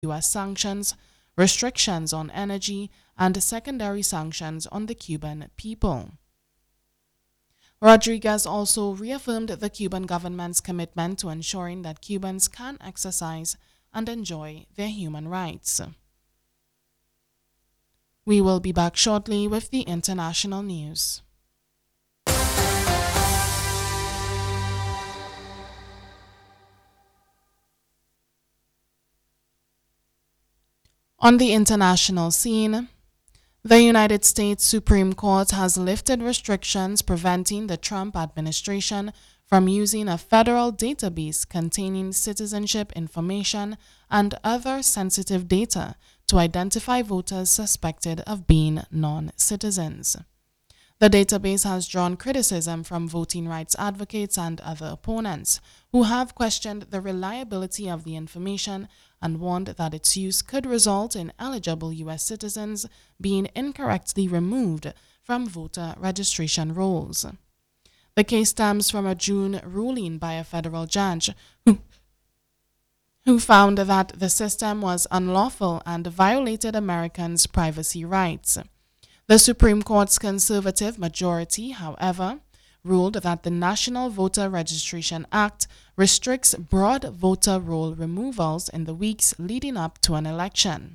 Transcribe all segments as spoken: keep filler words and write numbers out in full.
U S sanctions, restrictions on energy, and secondary sanctions on the Cuban people. Rodriguez also reaffirmed the Cuban government's commitment to ensuring that Cubans can exercise and enjoy their human rights. We will be back shortly with the international news. On the international scene, the United States Supreme Court has lifted restrictions preventing the Trump administration from using a federal database containing citizenship information and other sensitive data to identify voters suspected of being non-citizens. The database has drawn criticism from voting rights advocates and other opponents who have questioned the reliability of the information and warned that its use could result in eligible U S citizens being incorrectly removed from voter registration rolls. The case stems from a June ruling by a federal judge who, who found that the system was unlawful and violated Americans' privacy rights. The Supreme Court's conservative majority, however, ruled that the National Voter Registration Act restricts broad voter roll removals in the weeks leading up to an election.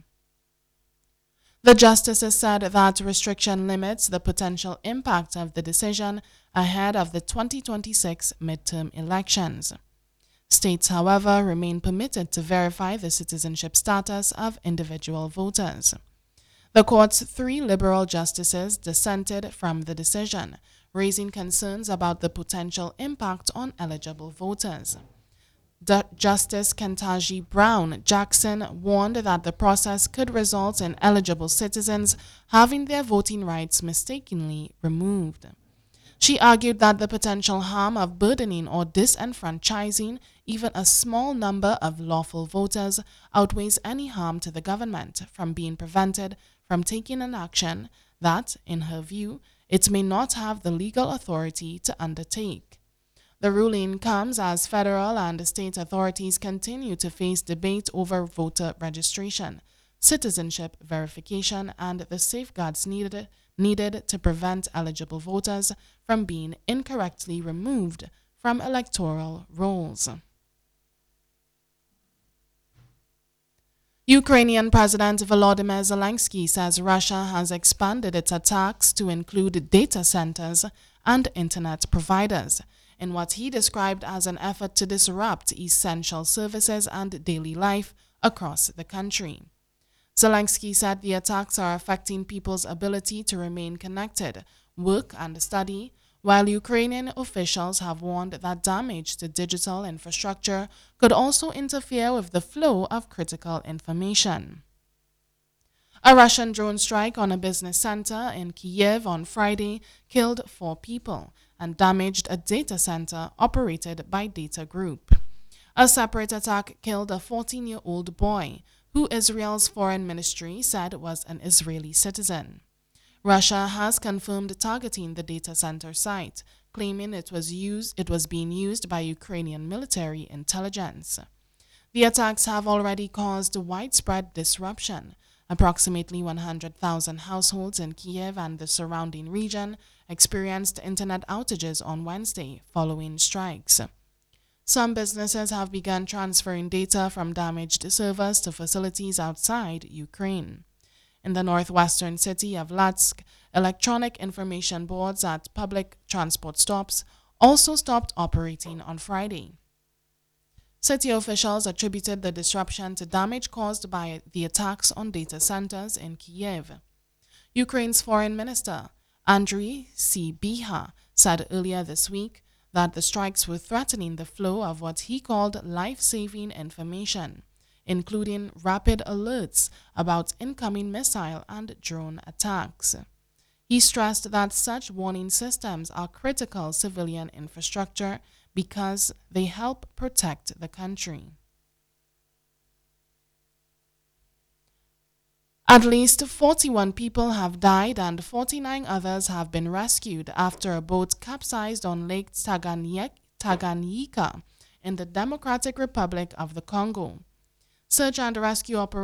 The justices said that restriction limits the potential impact of the decision ahead of the twenty twenty-six midterm elections. States, however, remain permitted to verify the citizenship status of individual voters. The court's three liberal justices dissented from the decision, raising concerns about the potential impact on eligible voters. D- Justice Ketanji Brown Jackson warned that the process could result in eligible citizens having their voting rights mistakenly removed. She argued that the potential harm of burdening or disenfranchising even a small number of lawful voters outweighs any harm to the government from being prevented from taking an action that, in her view, it may not have the legal authority to undertake. The ruling comes as federal and state authorities continue to face debate over voter registration, citizenship verification, and the safeguards needed, needed to prevent eligible voters from being incorrectly removed from electoral rolls. Ukrainian President Volodymyr Zelensky says Russia has expanded its attacks to include data centers and internet providers in what he described as an effort to disrupt essential services and daily life across the country. Zelensky said the attacks are affecting people's ability to remain connected, work, and study, while Ukrainian officials have warned that damage to digital infrastructure could also interfere with the flow of critical information. A Russian drone strike on a business center in Kyiv on Friday killed four people and damaged a data center operated by Data Group. A separate attack killed a fourteen-year-old boy, who Israel's foreign ministry said was an Israeli citizen. Russia has confirmed targeting the data center site, claiming it was used, it was being used by Ukrainian military intelligence. The attacks have already caused widespread disruption. Approximately one hundred thousand households in Kyiv and the surrounding region experienced internet outages on Wednesday following strikes. Some businesses have begun transferring data from damaged servers to facilities outside Ukraine. In the northwestern city of Latsk, electronic information boards at public transport stops also stopped operating on Friday. City officials attributed the disruption to damage caused by the attacks on data centers in Kyiv. Ukraine's foreign minister, Andriy Sybiha, said earlier this week that the strikes were threatening the flow of what he called life-saving information, including rapid alerts about incoming missile and drone attacks. He stressed that such warning systems are critical civilian infrastructure because they help protect the country. At least forty-one people have died and forty-nine others have been rescued after a boat capsized on Lake Tanganyika in the Democratic Republic of the Congo. Search and rescue operations